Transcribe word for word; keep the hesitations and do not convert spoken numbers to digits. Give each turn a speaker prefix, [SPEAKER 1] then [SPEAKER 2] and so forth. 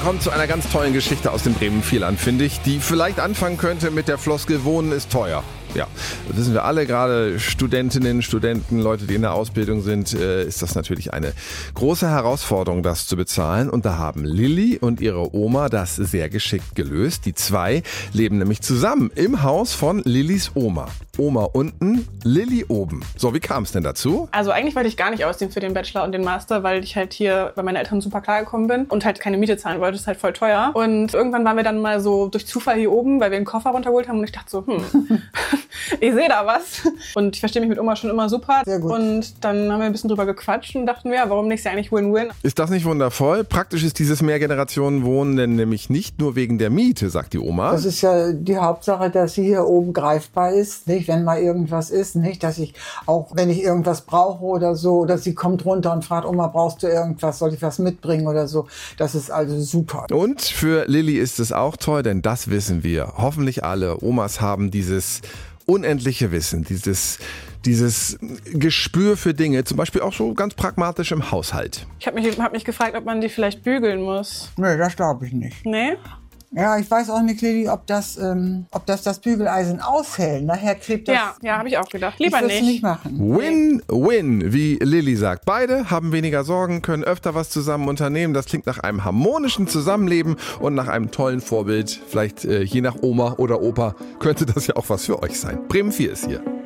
[SPEAKER 1] kommt zu einer ganz tollen Geschichte aus dem Bremen-Vierland, finde ich, die vielleicht anfangen könnte mit der Floskel Wohnen ist teuer. Ja, das wissen wir alle, gerade Studentinnen, Studenten, Leute, die in der Ausbildung sind, äh, ist das natürlich eine große Herausforderung, das zu bezahlen. Und da haben Lilly und ihre Oma das sehr geschickt gelöst. Die zwei leben nämlich zusammen im Haus von Lillys Oma. Oma unten, Lilly oben. So, wie kam es denn dazu?
[SPEAKER 2] Also eigentlich wollte ich gar nicht ausziehen für den Bachelor und den Master, weil ich halt hier bei meinen Eltern super klar gekommen bin und halt keine Miete zahlen wollte. Das ist halt voll teuer. Und irgendwann waren wir dann mal so durch Zufall hier oben, weil wir einen Koffer runtergeholt haben und ich dachte so, hm, ich sehe da was. Und ich verstehe mich mit Oma schon immer super.
[SPEAKER 3] Sehr gut.
[SPEAKER 2] Und dann haben wir ein bisschen drüber gequatscht und dachten wir, ja, warum nicht? Ist ja eigentlich Win-Win.
[SPEAKER 1] Ist das nicht wundervoll? Praktisch ist dieses Mehrgenerationenwohnen denn nämlich nicht nur wegen der Miete, sagt die Oma.
[SPEAKER 3] Das ist ja die Hauptsache, dass sie hier oben greifbar ist, nicht? Wenn mal irgendwas ist, nicht? Dass ich auch, wenn ich irgendwas brauche oder so, oder sie kommt runter und fragt, Oma, brauchst du irgendwas? Soll ich was mitbringen oder so? Das ist also super.
[SPEAKER 1] Und für Lilly ist es auch toll, denn das wissen wir. Hoffentlich alle Omas haben dieses unendliche Wissen, dieses, dieses Gespür für Dinge, zum Beispiel auch so ganz pragmatisch im Haushalt.
[SPEAKER 2] Ich habe mich, hab mich gefragt, ob man die vielleicht bügeln muss.
[SPEAKER 3] Nee, das glaube ich nicht.
[SPEAKER 2] Nee?
[SPEAKER 3] Ja, ich weiß auch nicht, Lilly, ob das, ähm, ob das das Bügeleisen aushält. Nachher klebt das...
[SPEAKER 2] Ja, ja, habe ich auch gedacht. Lieber
[SPEAKER 3] ich
[SPEAKER 2] nicht.
[SPEAKER 3] nicht machen.
[SPEAKER 1] Win-win, wie Lilly sagt. Beide haben weniger Sorgen, können öfter was zusammen unternehmen. Das klingt nach einem harmonischen Zusammenleben und nach einem tollen Vorbild. Vielleicht äh, je nach Oma oder Opa könnte das ja auch was für euch sein. Bremen vier ist hier.